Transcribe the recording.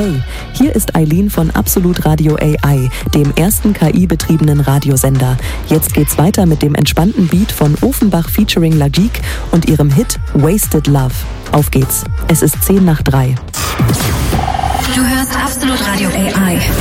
Hey, hier ist Eileen von Absolut Radio AI, dem ersten KI-betriebenen Radiosender. Jetzt geht's weiter mit dem entspannten Beat von Offenbach featuring Lagique und ihrem Hit Wasted Love. Auf geht's. Es ist 2:10. Du hörst Absolut Radio AI.